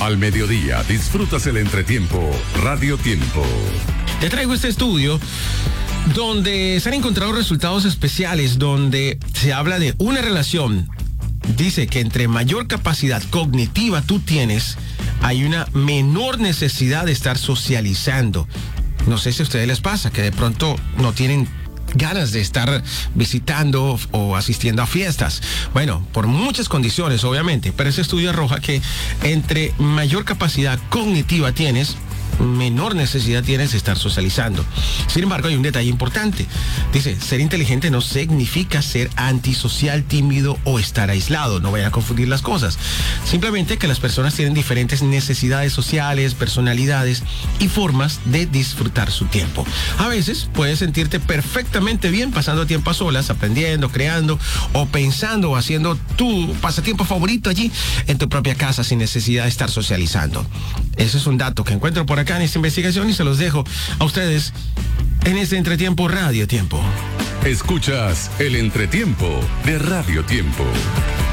Al mediodía disfrutas el entretiempo Radio Tiempo. Te traigo este estudio donde se han encontrado resultados especiales, donde se habla de una relación. Dice que entre mayor capacidad cognitiva tú tienes, hay una menor necesidad de estar socializando. No sé si a ustedes les pasa que de pronto no tienen ganas de estar visitando o asistiendo a fiestas. Bueno, por muchas condiciones, obviamente, pero ese estudio arroja que entre mayor capacidad cognitiva tienes, menor necesidad tienes de estar socializando. Sin embargo, hay un detalle importante. Dice, ser inteligente no significa ser antisocial, tímido o estar aislado. No vayan a confundir las cosas. Simplemente que las personas tienen diferentes necesidades sociales, personalidades y formas de disfrutar su tiempo. A veces puedes sentirte perfectamente bien pasando tiempo a solas, aprendiendo, creando o pensando o haciendo tu pasatiempo favorito allí en tu propia casa sin necesidad de estar socializando. Ese es un dato que encuentro por acá en esta investigación y se los dejo a ustedes en este entretiempo Radio Tiempo. Escuchas el entretiempo de Radio Tiempo.